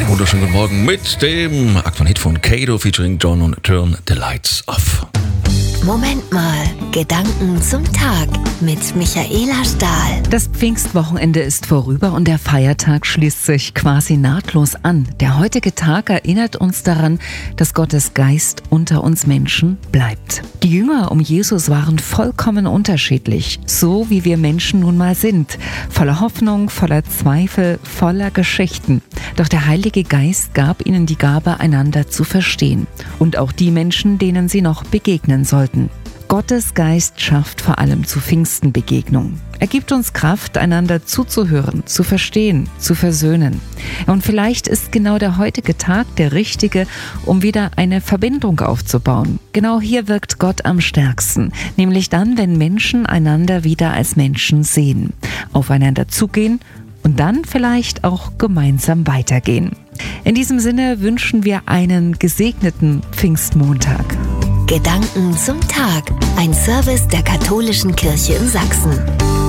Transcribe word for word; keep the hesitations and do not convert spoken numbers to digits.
wunderschönen guten Morgen mit dem aktuellen Hit von Kato featuring John und Turn the Lights Off. Moment mal, Gedanken zum Tag mit Michaela Stahl. Das Pfingstwochenende ist vorüber und der Feiertag schließt sich quasi nahtlos an. Der heutige Tag erinnert uns daran, dass Gottes Geist unter uns Menschen bleibt. Die Jünger um Jesus waren vollkommen unterschiedlich, so wie wir Menschen nun mal sind. Voller Hoffnung, voller Zweifel, voller Geschichten. Doch der Heilige Geist gab ihnen die Gabe, einander zu verstehen. Und auch die Menschen, denen sie noch begegnen sollten. Gottes Geist schafft vor allem zu Pfingsten Begegnung. Er gibt uns Kraft, einander zuzuhören, zu verstehen, zu versöhnen. Und vielleicht ist genau der heutige Tag der richtige, um wieder eine Verbindung aufzubauen. Genau hier wirkt Gott am stärksten, nämlich dann, wenn Menschen einander wieder als Menschen sehen, aufeinander zugehen und dann vielleicht auch gemeinsam weitergehen. In diesem Sinne wünschen wir einen gesegneten Pfingstmontag. Gedanken zum Tag. Ein Service der Katholischen Kirche in Sachsen.